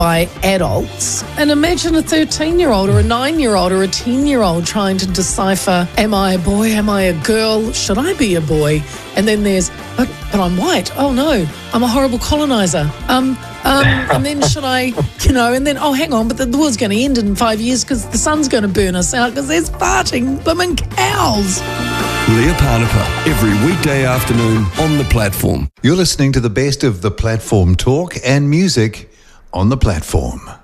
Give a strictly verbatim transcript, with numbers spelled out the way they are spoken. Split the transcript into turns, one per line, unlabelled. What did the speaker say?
by adults. And imagine a thirteen-year-old or a nine-year-old or a ten-year-old trying to decipher, am I a boy, am I a girl, should I be a boy? And then there's, but, but I'm white. Oh, no, I'm a horrible coloniser. Um, um, and then should I, you know, and then, oh, hang on, but the, the world's going to end in five years because the sun's going to burn us out because there's farting blooming cows.
Leah Parnapa, every weekday afternoon on The Platform.
You're listening to the best of The Platform talk and music on The Platform.